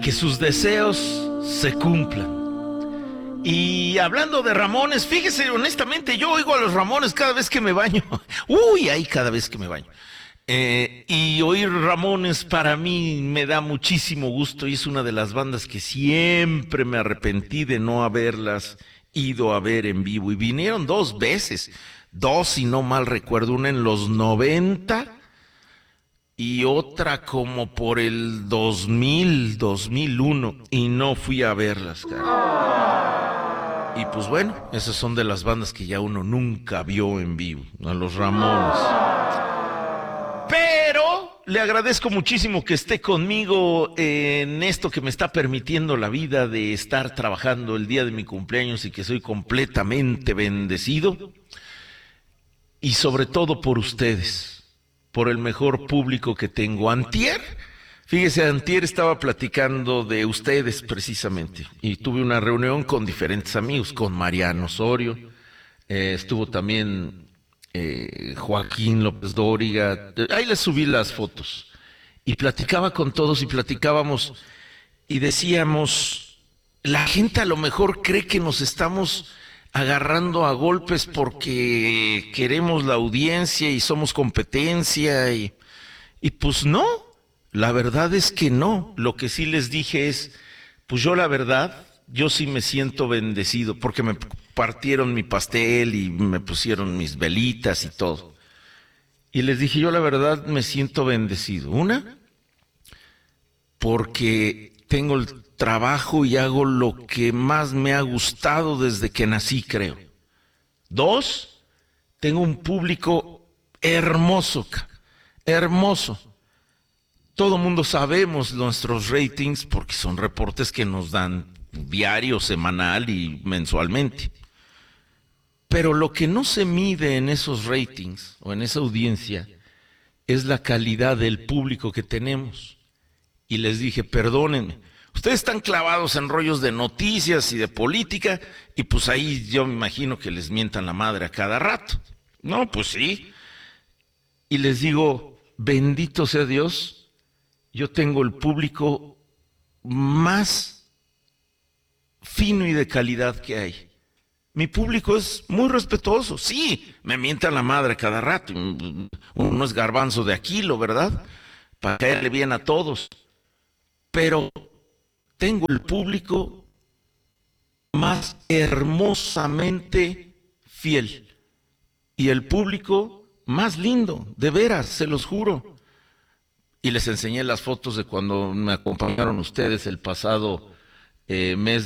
que sus deseos se cumplan. Y hablando de Ramones, fíjese, honestamente, yo oigo a los Ramones cada vez que me baño. Uy, ahí cada vez que me baño. Y oír Ramones para mí me da muchísimo gusto y es una de las bandas que siempre me arrepentí de no haberlas ido a ver en vivo. Y vinieron dos veces, dos si no mal recuerdo, una en los 90 y otra como por el 2000, 2001 y no fui a verlas, cara. Y pues bueno, esas son de las bandas que ya uno nunca vio en vivo, a los Ramones. Pero le agradezco muchísimo que esté conmigo en esto que me está permitiendo la vida de estar trabajando el día de mi cumpleaños y que soy completamente bendecido. Y sobre todo por ustedes, por el mejor público que tengo. Antier, fíjese, antier estaba platicando de ustedes precisamente y tuve una reunión con diferentes amigos, con Mariano Osorio, estuvo también Joaquín López Dóriga, ahí les subí las fotos y platicaba con todos y platicábamos y decíamos, la gente a lo mejor cree que nos estamos agarrando a golpes porque queremos la audiencia y somos competencia y pues no, la verdad es que no. Lo que sí les dije es, pues yo la verdad, yo sí me siento bendecido porque me partieron mi pastel y me pusieron mis velitas y todo. Y les dije, yo la verdad me siento bendecido. Una, porque tengo el trabajo y hago lo que más me ha gustado desde que nací, creo. Dos, tengo un público hermoso, hermoso. Todo mundo sabemos nuestros ratings porque son reportes que nos dan diario, semanal y mensualmente. Pero lo que no se mide en esos ratings o en esa audiencia es la calidad del público que tenemos. Y les dije, perdónenme, ustedes están clavados en rollos de noticias y de política y pues ahí yo me imagino que les mientan la madre a cada rato. No, pues sí. Y les digo, bendito sea Dios, yo tengo el público más fino y de calidad que hay. Mi público es muy respetuoso, sí, me mientan la madre cada rato, uno es garbanzo de Aquilo, ¿verdad? Para caerle bien a todos, pero tengo el público más hermosamente fiel y el público más lindo, de veras, se los juro. Y les enseñé las fotos de cuando me acompañaron ustedes el pasado mes